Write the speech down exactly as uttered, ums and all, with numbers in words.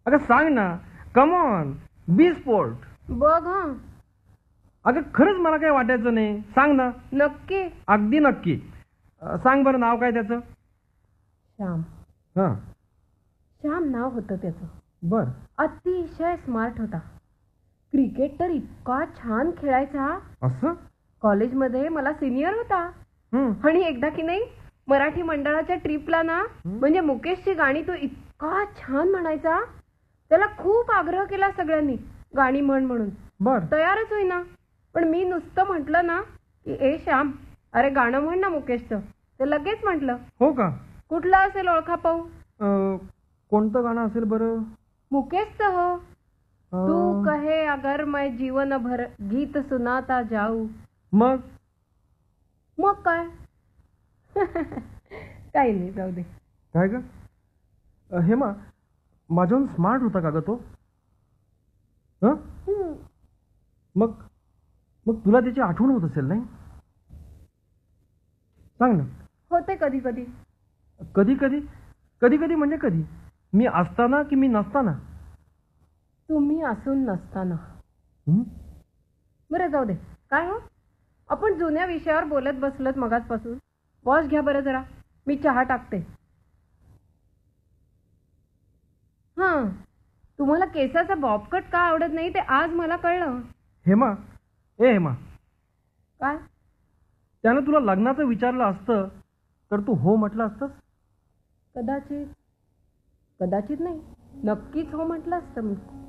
अगं सांग ना, कम ऑन, बी स्पोर्ट. बघ हा. अगं खरंच मला काही वाटायचं नाही, सांग ना. नक्की? अगदी नक्की. सांग बरं, नाव काय त्याचं? श्याम. हां. श्याम नाव होतं त्याचं. बर. अतिशय स्मार्ट होता. क्रिकेट तर इतका छान खेळायचा. असं? कॉलेजमध्ये मला सिनियर होता. आणि एकदा की नाही मराठी मंडळाच्या ट्रिपला ना, म्हणजे मुकेशची गाणी तो इतका छान म्हणायचा. त्याला खूप आग्रह केला सगळ्यांनी, गाणी म्हण म्हणून. बर. तयारच होईना. पण मी नुसतं म्हटलं ना की ए श्याम, अरे गाणं म्हण ना मुकेशचं. ते लगेच म्हटलं. हो का? कुठलं असेल ओळखा पाहू? कोणतं गाणं असेल बरं? मुकेशचं हो. तू कहे अगर मैं जीवन भर गीत सुनाता जाऊ. मग मग काय? काही नाही, जाऊ दे. काय ग हेमा, माझ्याहून स्मार्ट होता का ग तो? मग मग तुला त्याची आठवण होत असेल नाही? सांग ना. होते कधी कधी. कधी कधी? कधी कधी म्हणजे कधी? मी असताना की मी नसताना? तुम्ही असून नसताना. बरं जाऊ दे. काय हो, आपण जुन्या विषयावर बोलत बसलोत मगाचपासून. वॉश घ्या बरं जरा, मी चहा टाकते. हां, तुम्हाला केसाचा बॉबकट का आवडत नाही ते आज मला कळलं. हेमा, ए हेमा. काय? त्यानं तुला लग्नाचं विचारलं असतं तर तू हो म्हटलं असतंस? कदाचित. कदाचित नाही, नक्कीच हो म्हटलं असतं मी.